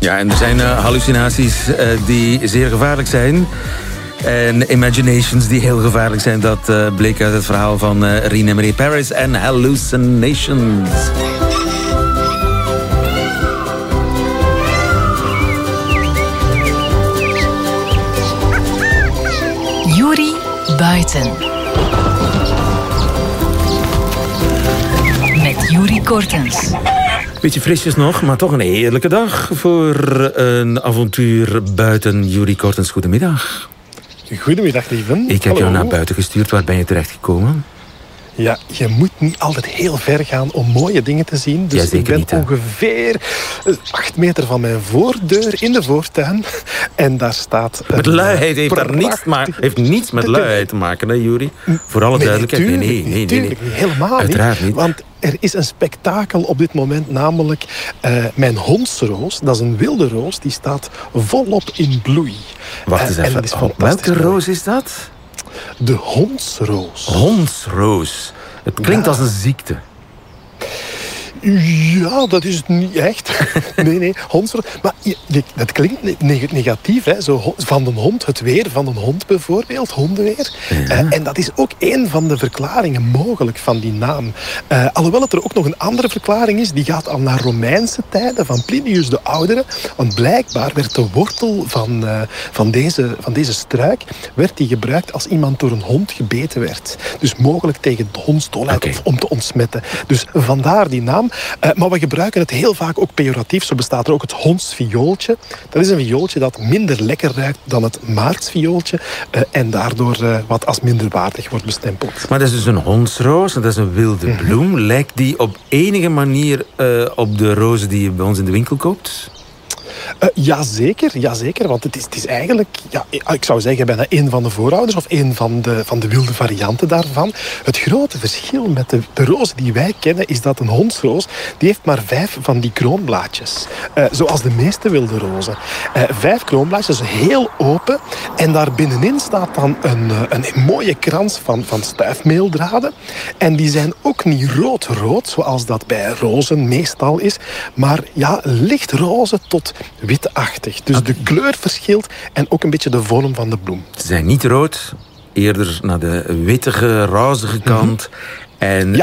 Ja, en er zijn hallucinaties die zeer gevaarlijk zijn. En imaginations die heel gevaarlijk zijn. Dat bleek uit het verhaal van Rien Marie Paris en Hallucinations. Yuri Buiten. Met Yuri Kortens. Beetje frisjes nog, maar toch een heerlijke dag voor een avontuur buiten. Yuri Kortens, goedemiddag. Goedemiddag, lieve. Ik heb jou naar buiten gestuurd. Waar ben je terechtgekomen? Ja, je moet niet altijd heel ver gaan om mooie dingen te zien. Dus ja, ik ben niet, ongeveer 8 meter van mijn voordeur in de voortuin. En daar staat... Met luiheid heeft niets met luiheid te maken, hè, Yuri? Voor alle duidelijkheid. Nee. Helemaal uiteraard niet. Want er is een spektakel op dit moment, namelijk mijn hondsroos. Dat is een wilde roos, die staat volop in bloei. Wacht eens even. Welke roos is dat? De hondsroos. Hondsroos. Het klinkt als een ziekte. Ja, dat is het niet echt. Nee, hondsroos. Maar dat klinkt negatief, hè? Zo van de hond, het weer van een hond bijvoorbeeld, hondenweer. Ja. En dat is ook een van de verklaringen mogelijk van die naam. Alhoewel het er ook nog een andere verklaring is, die gaat al naar Romeinse tijden, van Plinius de Oudere. Want blijkbaar werd de wortel van deze struik werd die gebruikt als iemand door een hond gebeten werd. Dus mogelijk tegen de hondsdolheid of om te ontsmetten. Dus vandaar die naam. Maar we gebruiken het heel vaak ook pejoratief. Zo bestaat er ook het hondsviooltje. Dat is een viooltje dat minder lekker ruikt dan het maartsviooltje. En daardoor wat als minderwaardig wordt bestempeld. Maar dat is dus een hondsroos. Dat is een wilde bloem. Lijkt die op enige manier op de rozen die je bij ons in de winkel koopt? Jazeker, want het is eigenlijk, ik zou zeggen, bijna een van de voorouders of een van de wilde varianten daarvan. Het grote verschil met de rozen die wij kennen is dat een hondsroos, die heeft maar 5 van die kroonblaadjes. Zoals de meeste wilde rozen. 5 kroonblaadjes, heel open. En daar binnenin staat dan een mooie krans van stuifmeeldraden. En die zijn ook niet rood, zoals dat bij rozen meestal is. Maar ja, lichtroze tot witachtig. Dus de kleur verschilt en ook een beetje de vorm van de bloem. Ze zijn niet rood, eerder naar de wittige, rozige kant. En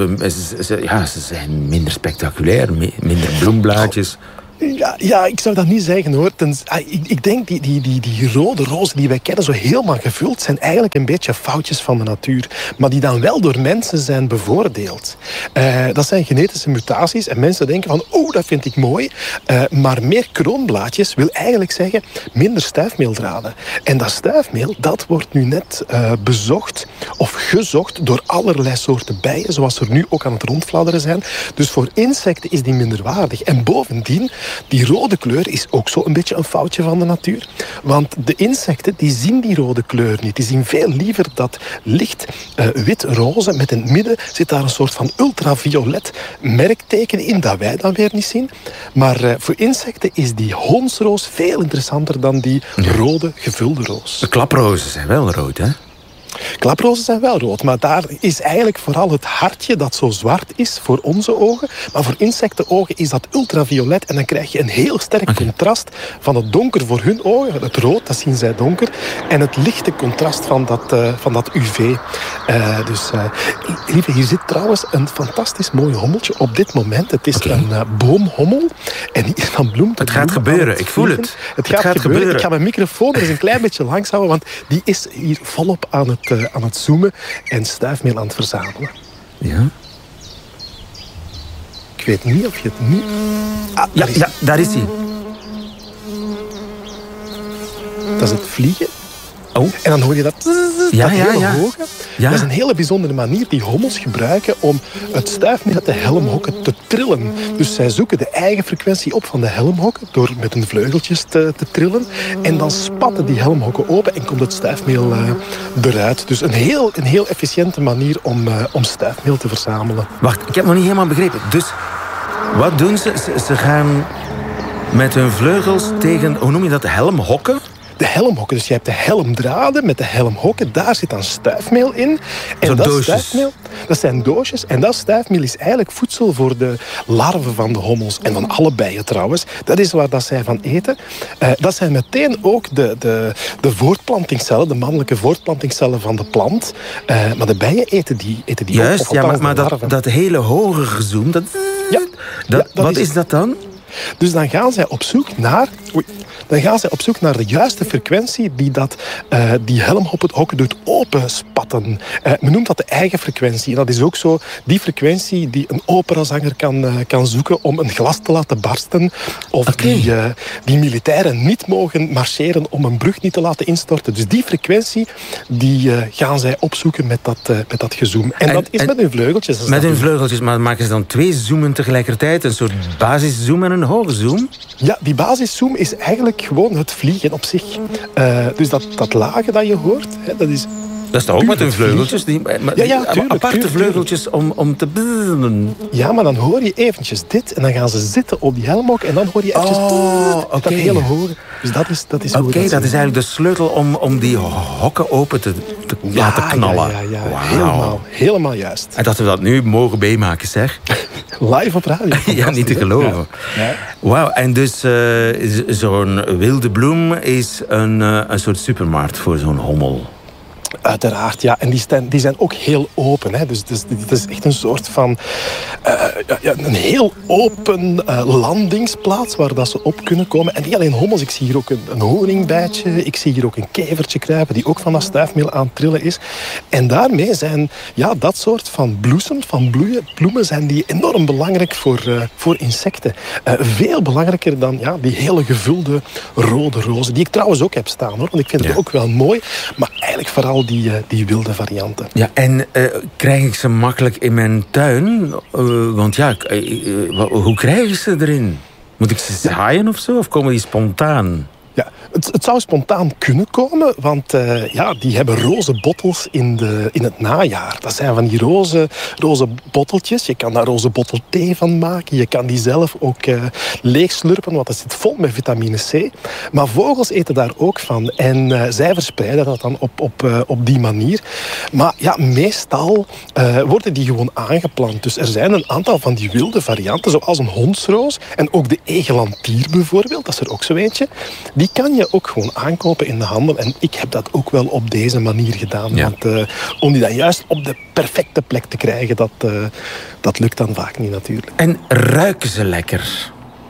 ze zijn minder spectaculair, minder bloemblaadjes. Ja, ik zou dat niet zeggen, hoor. Ik denk die rode rozen die wij kennen, zo helemaal gevuld, zijn eigenlijk een beetje foutjes van de natuur. Maar die dan wel door mensen zijn bevoordeeld. Dat zijn genetische mutaties. En mensen denken van, dat vind ik mooi. Maar meer kroonblaadjes wil eigenlijk zeggen minder stuifmeeldraden. En dat stuifmeel, dat wordt nu net bezocht of gezocht door allerlei soorten bijen, zoals er nu ook aan het rondfladderen zijn. Dus voor insecten is die minderwaardig. En bovendien, die rode kleur is ook zo een beetje een foutje van de natuur. Want de insecten die zien die rode kleur niet. Die zien veel liever dat licht wit-roze. Met in het midden zit daar een soort van ultraviolet merkteken in, dat wij dan weer niet zien. Maar voor insecten is die hondsroos veel interessanter dan die rode gevulde roos. De klaprozen zijn wel rood, hè? Klaprozen zijn wel rood, maar daar is eigenlijk vooral het hartje dat zo zwart is voor onze ogen. Maar voor insectenogen is dat ultraviolet en dan krijg je een heel sterk contrast van het donker voor hun ogen. Het rood, dat zien zij donker. En het lichte contrast van dat UV. Lieve, hier zit trouwens een fantastisch mooi hommeltje op dit moment. Het is een boomhommel. En die is van bloem tot bloem. Het gaat gebeuren, ik voel het. Het gaat gebeuren. Ik ga mijn microfoon er eens een klein beetje langs houden, want die is hier volop aan het zoomen en stuifmeel aan het verzamelen. Ja? Ik weet niet of je het nu... Ja, daar is hij. Dat is het vliegen. Oh. En dan hoor je dat hele hoge. Ja. Dat is een hele bijzondere manier die hommels gebruiken om het stuifmeel uit de helmhokken te trillen. Dus zij zoeken de eigen frequentie op van de helmhokken door met hun vleugeltjes te trillen. En dan spatten die helmhokken open en komt het stuifmeel eruit. Dus een heel efficiënte manier om stuifmeel te verzamelen. Wacht, ik heb nog niet helemaal begrepen. Dus wat doen ze? Ze gaan met hun vleugels tegen, hoe noem je dat, helmhokken? De helmhokken. Dus je hebt de helmdraden met de helmhokken. Daar zit dan stuifmeel in. En Zo dat doosjes. stuifmeel, dat zijn doosjes. En dat stuifmeel is eigenlijk voedsel voor de larven van de hommels. En van alle bijen trouwens. Dat is waar dat zij van eten. Dat zijn meteen ook de voortplantingscellen, de mannelijke voortplantingscellen van de plant. Maar de bijen eten die Juist, ook. Of ja, althans maar de larven. dat hele hoge gezoom, wat is dat dan? Dus dan gaan zij op zoek naar... de juiste frequentie die helmhokken doet openspatten. Men noemt dat de eigen frequentie. En dat is ook zo die frequentie die een operazanger kan zoeken om een glas te laten barsten. Of die militairen niet mogen marcheren om een brug niet te laten instorten. Dus die frequentie die gaan zij opzoeken met dat gezoom. En dat is met hun vleugeltjes. Met hun vleugeltjes, maar maken ze dan 2 zoomen tegelijkertijd? Een soort basiszoom en een hoge zoom? Ja, die basiszoom is eigenlijk gewoon het vliegen op zich. Dus dat lage dat je hoort, hè, dat is... Dat is toch ook met hun vleugeltjes? Aparte vleugeltjes om te... Ja, maar dan hoor je eventjes dit en dan gaan ze zitten op die helmhok en dan hoor je eventjes dat hele hoge. Dus dat is hoe Oké, dat is eigenlijk de sleutel om die hokken open te laten knallen. Ja. Helemaal juist. En dat we dat nu mogen meemaken, zeg. Live op radio. Ja, niet te geloven. Ja. Wauw, en dus zo'n wilde bloem is een soort supermarkt voor zo'n hommel. Uiteraard, ja. En die zijn ook heel open. Hè. Dus het is echt een soort van... een heel open landingsplaats waar dat ze op kunnen komen. En niet alleen hommels. Ik zie hier ook een honingbijtje. Ik zie hier ook een kevertje kruipen die ook van dat stuifmeel aan het trillen is. En daarmee zijn dat soort van bloesems, van bloemen, zijn die enorm belangrijk voor insecten. Veel belangrijker dan die hele gevulde rode rozen. Die ik trouwens ook heb staan, hoor. Want ik vind het ook wel mooi. Maar eigenlijk vooral die wilde varianten. Ja, en krijg ik ze makkelijk in mijn tuin? Want hoe krijg ik ze erin? Moet ik ze zaaien of zo? Of komen die spontaan? Ja, het zou spontaan kunnen komen, want die hebben roze bottels in het najaar. Dat zijn van die roze botteltjes. Je kan daar roze bottel thee van maken. Je kan die zelf ook leegslurpen, want dat zit vol met vitamine C. Maar vogels eten daar ook van. En zij verspreiden dat dan op die manier. Maar ja, meestal worden die gewoon aangeplant. Dus er zijn een aantal van die wilde varianten, zoals een hondsroos. En ook de egelantier bijvoorbeeld, dat is er ook zo eentje. Die kan je ook gewoon aankopen in de handel. En ik heb dat ook wel op deze manier gedaan. Ja. Want om die dan juist op de perfecte plek te krijgen, dat lukt dan vaak niet natuurlijk. En ruiken ze lekker?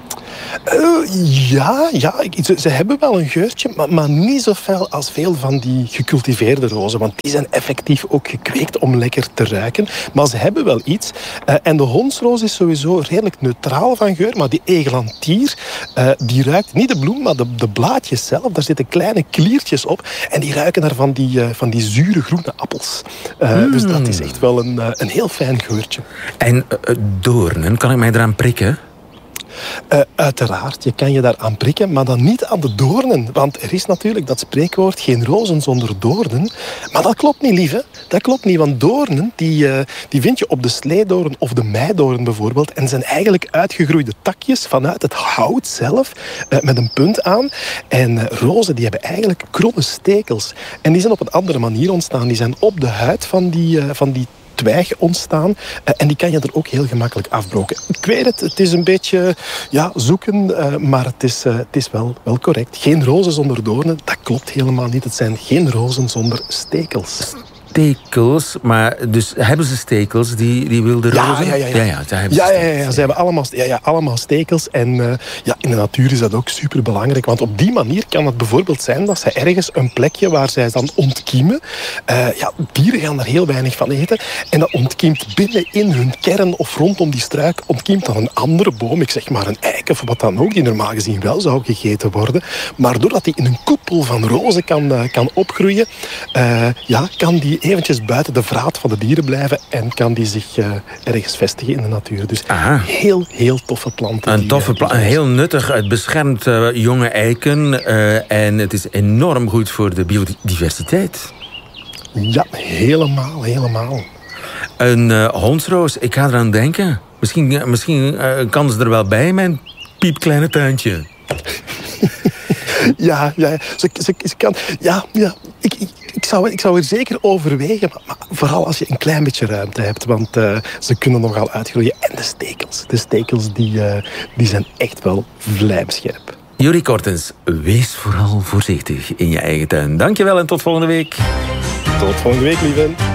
Ze hebben wel een geurtje, maar niet zo fel als veel van die gecultiveerde rozen. Want die zijn effectief ook gekweekt om lekker te ruiken. Maar ze hebben wel iets. En de hondsroos is sowieso redelijk neutraal van geur. Maar die egelantier, die ruikt niet de bloem, maar de blaadjes zelf. Daar zitten kleine kliertjes op. En die ruiken naar van die zure groene appels. Dus dat is echt wel een heel fijn geurtje. En doornen, kan ik mij eraan prikken? Uiteraard, je kan je daar aan prikken, maar dan niet aan de doornen. Want er is natuurlijk dat spreekwoord, geen rozen zonder doornen. Maar dat klopt niet, lieve. Dat klopt niet, want doornen, die vind je op de sleedoorn of de meidoorn bijvoorbeeld. En zijn eigenlijk uitgegroeide takjes vanuit het hout zelf, met een punt aan. En rozen, die hebben eigenlijk kromme stekels. En die zijn op een andere manier ontstaan. Die zijn op de huid van die twijg ontstaan. En die kan je er ook heel gemakkelijk afbroken. Ik weet het is een beetje zoeken, maar het is wel correct. Geen rozen zonder doornen, dat klopt helemaal niet. Het zijn geen rozen zonder stekels. Stekels, maar dus hebben ze stekels, die wilde rozen? Ze hebben allemaal stekels. En in de natuur is dat ook super belangrijk. Want op die manier kan het bijvoorbeeld zijn dat ze ergens een plekje waar zij dan ontkiemen. Dieren gaan daar heel weinig van eten. En dat ontkiemt binnen in hun kern of rondom die struik ontkiemt dan een andere boom. Ik zeg maar een eik of wat dan ook, die normaal gezien wel zou gegeten worden. Maar doordat die in een koepel van rozen kan opgroeien, kan die eventjes buiten de vraat van de dieren blijven en kan die zich ergens vestigen in de natuur. Dus heel, heel toffe planten. Een toffe plant, heel nuttig. Het beschermt jonge eiken en het is enorm goed voor de biodiversiteit. Ja, helemaal. Een hondsroos, ik ga eraan denken. Misschien kan ze er wel bij in mijn piepkleine tuintje. Ja. Ze kan... Ja. Ik zou er zeker overwegen. Maar vooral als je een klein beetje ruimte hebt. Want ze kunnen nogal uitgroeien. En de stekels die zijn echt wel vlijmscherp. Yuri Kortens, wees vooral voorzichtig in je eigen tuin. Dankjewel en tot volgende week. Tot volgende week, lieve.